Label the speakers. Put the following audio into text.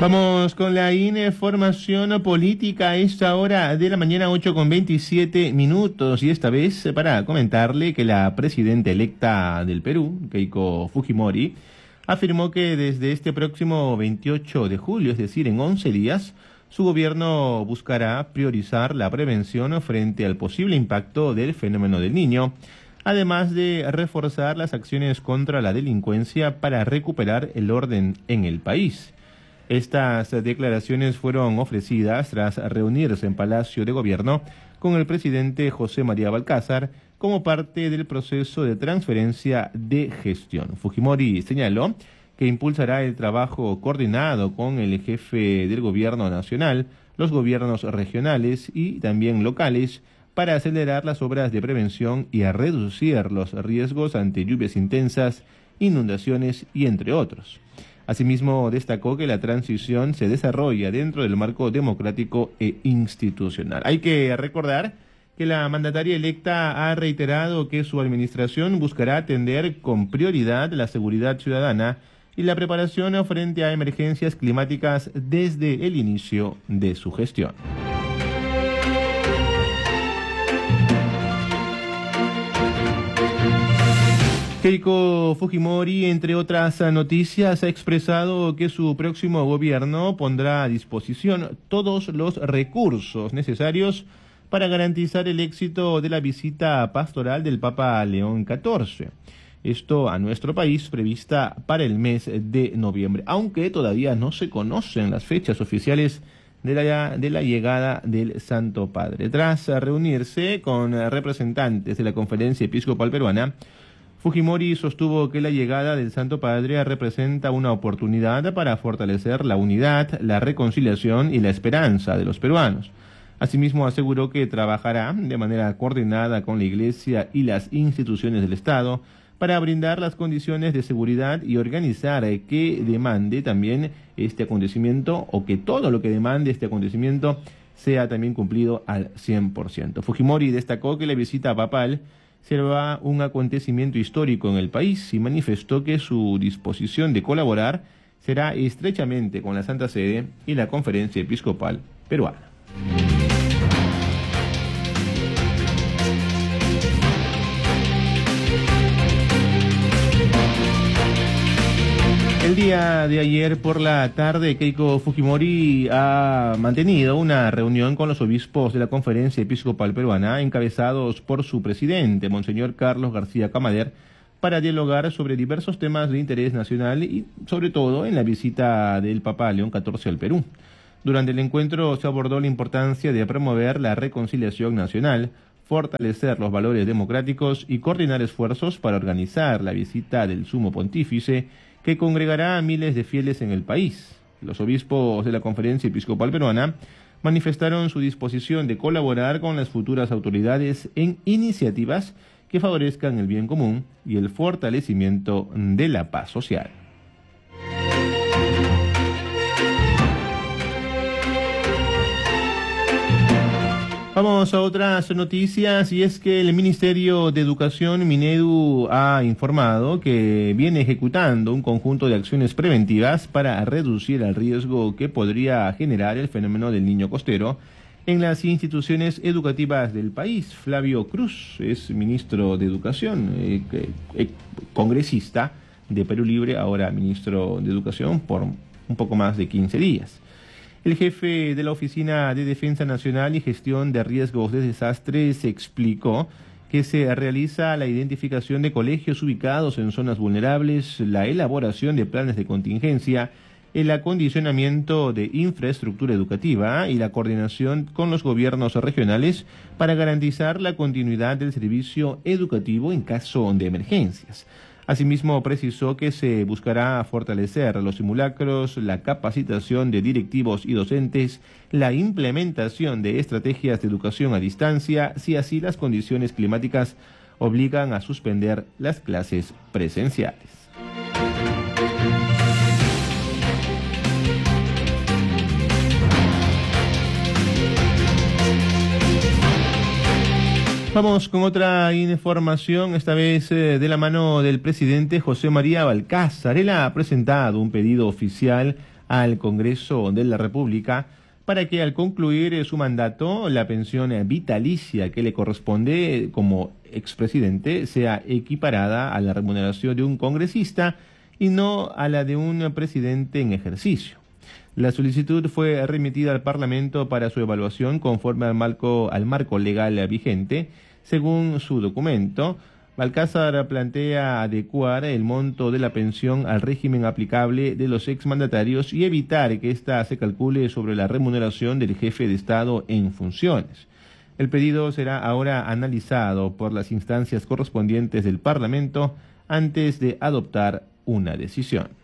Speaker 1: Vamos con la información política a esta hora de la mañana, 8:27, y esta vez para comentarle que la presidenta electa del Perú, Keiko Fujimori, afirmó que desde este próximo 28 de julio, es decir, en 11 días, su gobierno buscará priorizar la prevención frente al posible impacto del fenómeno del Niño, además de reforzar las acciones contra la delincuencia para recuperar el orden en el país. Estas declaraciones fueron ofrecidas tras reunirse en Palacio de Gobierno con el presidente José María Balcázar como parte del proceso de transferencia de gestión. Fujimori señaló que impulsará el trabajo coordinado con el jefe del gobierno nacional, los gobiernos regionales y también locales para acelerar las obras de prevención y a reducir los riesgos ante lluvias intensas, inundaciones y entre otros. Asimismo, destacó que la transición se desarrolla dentro del marco democrático e institucional. Hay que recordar que la mandataria electa ha reiterado que su administración buscará atender con prioridad la seguridad ciudadana y la preparación frente a emergencias climáticas desde el inicio de su gestión. Keiko Fujimori, entre otras noticias, ha expresado que su próximo gobierno pondrá a disposición todos los recursos necesarios para garantizar el éxito de la visita pastoral del Papa León XIV. Esto a nuestro país prevista para el mes de noviembre, aunque todavía no se conocen las fechas oficiales de la llegada del Santo Padre. Tras reunirse con representantes de la Conferencia Episcopal Peruana, Fujimori sostuvo que la llegada del Santo Padre representa una oportunidad para fortalecer la unidad, la reconciliación y la esperanza de los peruanos. Asimismo, aseguró que trabajará de manera coordinada con la Iglesia y las instituciones del Estado para brindar las condiciones de seguridad y organizar que demande también este acontecimiento, o que todo lo que demande este acontecimiento sea también cumplido al 100%. Fujimori destacó que la visita papal será un acontecimiento histórico en el país y manifestó que su disposición de colaborar será estrechamente con la Santa Sede y la Conferencia Episcopal Peruana. El día de ayer por la tarde, Keiko Fujimori ha mantenido una reunión con los obispos de la Conferencia Episcopal Peruana, encabezados por su presidente, Monseñor Carlos García Camader, para dialogar sobre diversos temas de interés nacional y, sobre todo, en la visita del Papa León XIV al Perú. Durante el encuentro se abordó la importancia de promover la reconciliación nacional, fortalecer los valores democráticos y coordinar esfuerzos para organizar la visita del Sumo Pontífice, que congregará a miles de fieles en el país. Los obispos de la Conferencia Episcopal Peruana manifestaron su disposición de colaborar con las futuras autoridades en iniciativas que favorezcan el bien común y el fortalecimiento de la paz social. Vamos a otras noticias, y es que el Ministerio de Educación, Minedu, ha informado que viene ejecutando un conjunto de acciones preventivas para reducir el riesgo que podría generar el fenómeno del niño costero en las instituciones educativas del país. Flavio Cruz es ministro de Educación, congresista de Perú Libre, ahora ministro de Educación por un poco más de 15 días. El jefe de la Oficina de Defensa Nacional y Gestión de Riesgos de Desastres explicó que se realiza la identificación de colegios ubicados en zonas vulnerables, la elaboración de planes de contingencia, el acondicionamiento de infraestructura educativa y la coordinación con los gobiernos regionales para garantizar la continuidad del servicio educativo en caso de emergencias. Asimismo, precisó que se buscará fortalecer los simulacros, la capacitación de directivos y docentes, la implementación de estrategias de educación a distancia, si así las condiciones climáticas obligan a suspender las clases presenciales. Vamos con otra información, esta vez de la mano del presidente José María Balcázar. Él ha presentado un pedido oficial al Congreso de la República para que al concluir su mandato la pensión vitalicia que le corresponde como expresidente sea equiparada a la remuneración de un congresista y no a la de un presidente en ejercicio. La solicitud fue remitida al Parlamento para su evaluación conforme al marco legal vigente. Según su documento, Balcázar plantea adecuar el monto de la pensión al régimen aplicable de los exmandatarios y evitar que ésta se calcule sobre la remuneración del jefe de Estado en funciones. El pedido será ahora analizado por las instancias correspondientes del Parlamento antes de adoptar una decisión.